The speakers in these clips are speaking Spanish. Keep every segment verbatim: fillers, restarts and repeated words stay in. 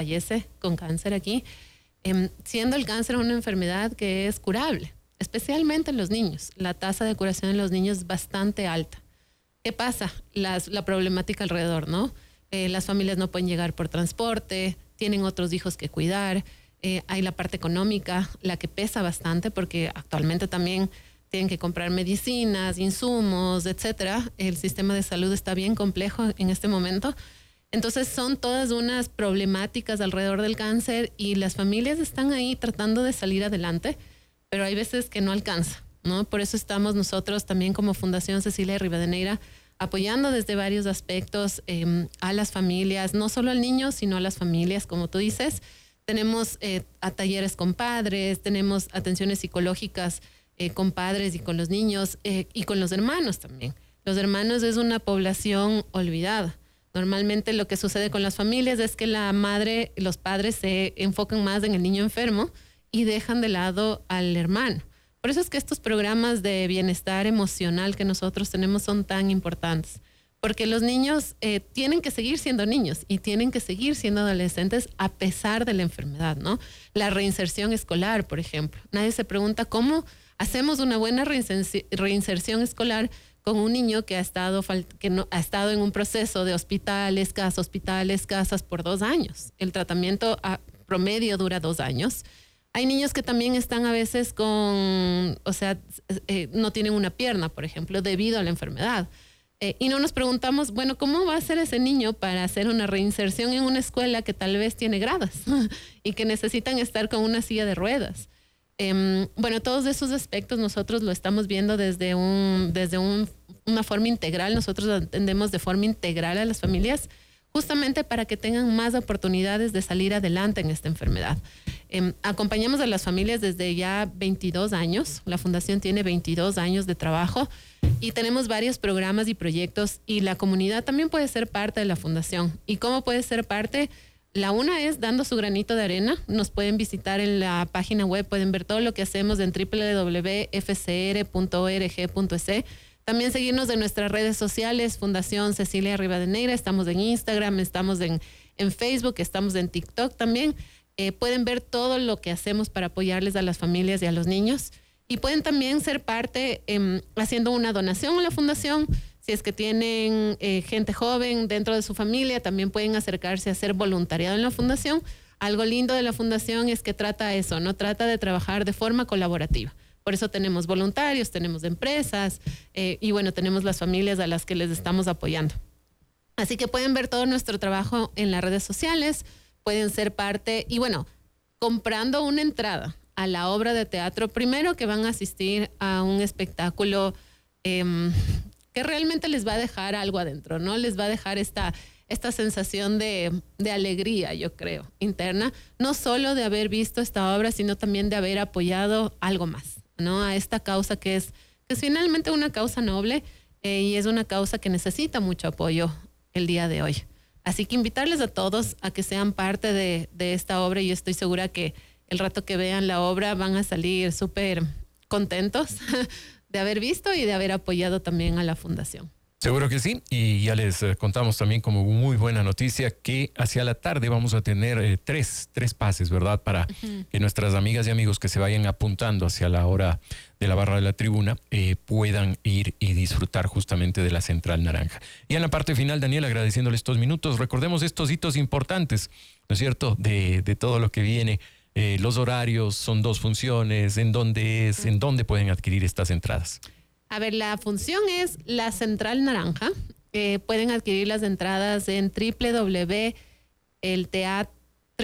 fallece con cáncer aquí, eh, siendo el cáncer una enfermedad que es curable, especialmente en los niños. La tasa de curación en los niños es bastante alta. ¿Qué pasa? Las, la problemática alrededor, ¿no? Eh, las familias no pueden llegar por transporte, tienen otros hijos que cuidar, eh, hay la parte económica, la que pesa bastante, porque actualmente también tienen que comprar medicinas, insumos, etcétera. El sistema de salud está bien complejo en este momento. Entonces son todas unas problemáticas alrededor del cáncer y las familias están ahí tratando de salir adelante, pero hay veces que no alcanza, ¿no? Por eso estamos nosotros también como Fundación Cecilia Rivadeneira apoyando desde varios aspectos eh, a las familias, no solo al niño, sino a las familias, como tú dices. Tenemos eh, a talleres con padres, tenemos atenciones psicológicas eh, con padres y con los niños eh, y con los hermanos también. Los hermanos es una población olvidada. Normalmente lo que sucede con las familias es que la madre, los padres se enfocan más en el niño enfermo y dejan de lado al hermano. Por eso es que estos programas de bienestar emocional que nosotros tenemos son tan importantes, porque los niños eh, tienen que seguir siendo niños y tienen que seguir siendo adolescentes a pesar de la enfermedad, ¿no? La reinserción escolar, por ejemplo. Nadie se pregunta cómo hacemos una buena reinserci- reinserción escolar con un niño que ha estado que no, ha estado en un proceso de hospitales, casas, hospitales, casas por dos años. El tratamiento a promedio dura dos años. Hay niños que también están a veces con, o sea, eh, no tienen una pierna, por ejemplo, debido a la enfermedad. Eh, y no nos preguntamos, bueno, ¿cómo va a ser ese niño para hacer una reinserción en una escuela que tal vez tiene gradas y que necesitan estar con una silla de ruedas? Eh, bueno, todos esos aspectos nosotros lo estamos viendo desde, un, desde un, una forma integral. Nosotros atendemos de forma integral a las familias justamente para que tengan más oportunidades de salir adelante en esta enfermedad. Eh, acompañamos a las familias desde ya veintidós años. La Fundación tiene veintidós años de trabajo y tenemos varios programas y proyectos y la comunidad también puede ser parte de la Fundación. ¿Y cómo puede ser parte? La una es dando su granito de arena. Nos pueden visitar en la página web, pueden ver todo lo que hacemos en doble u doble u doble u punto f c r punto org punto e s. También seguirnos en nuestras redes sociales, Fundación Cecilia Rivadeneira. Estamos en Instagram, estamos en, en Facebook, estamos en TikTok también. Eh, pueden ver todo lo que hacemos para apoyarles a las familias y a los niños. Y pueden también ser parte eh, haciendo una donación a la Fundación. Si es que tienen eh, gente joven dentro de su familia, también pueden acercarse a hacer voluntariado en la Fundación. Algo lindo de la Fundación es que trata eso, ¿no? Trata de trabajar de forma colaborativa. Por eso tenemos voluntarios, tenemos empresas eh, y bueno, tenemos las familias a las que les estamos apoyando. Así que pueden ver todo nuestro trabajo en las redes sociales, pueden ser parte y bueno, comprando una entrada a la obra de teatro, primero que van a asistir a un espectáculo eh, que realmente les va a dejar algo adentro, ¿no? Les va a dejar esta, esta sensación de, de alegría, yo creo, interna, no solo de haber visto esta obra, sino también de haber apoyado algo más, ¿no? A esta causa que es, que es finalmente una causa noble eh, y es una causa que necesita mucho apoyo el día de hoy. Así que invitarles a todos a que sean parte de, de esta obra y yo estoy segura que el rato que vean la obra van a salir súper contentos de haber visto y de haber apoyado también a la Fundación. Seguro que sí, y ya les eh, contamos también como muy buena noticia que hacia la tarde vamos a tener eh, tres, tres pases, ¿verdad? Para uh-huh. que nuestras amigas y amigos que se vayan apuntando hacia la hora de la barra de la tribuna eh, puedan ir y disfrutar justamente de la Central Naranja. Y en la parte final, Daniel, agradeciéndole estos minutos, recordemos estos hitos importantes, ¿no es cierto?, de, de todo lo que viene. Eh, los horarios, son dos funciones, ¿en dónde es? ¿En dónde pueden adquirir estas entradas? A ver, la función es la Central Naranja. Eh, pueden adquirir las entradas en doble u doble u doble u punto el teatro,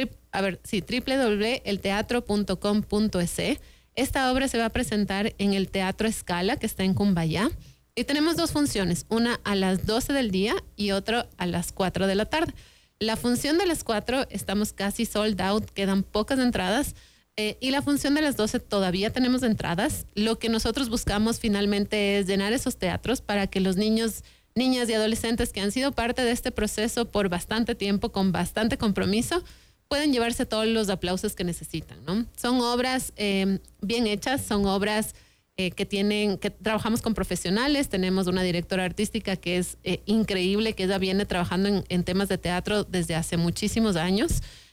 a ver, sí, doble u doble u doble u punto el teatro punto com punto e s. Esta obra se va a presentar en el Teatro Scala, que está en Cumbayá. Y tenemos dos funciones, una a las doce del día y otra a las cuatro de la tarde. La función de las cuatro estamos casi sold out, quedan pocas entradas. Eh, y la función de las doce todavía tenemos entradas. Lo que nosotros buscamos finalmente es llenar esos teatros para que los niños, niñas y adolescentes que han sido parte de este proceso por bastante tiempo, con bastante compromiso, pueden llevarse todos los aplausos que necesitan, ¿no? Son obras eh, bien hechas, son obras eh, que tienen, que trabajamos con profesionales. Tenemos una directora artística que es eh, increíble, que ella viene trabajando en, en temas de teatro desde hace muchísimos años.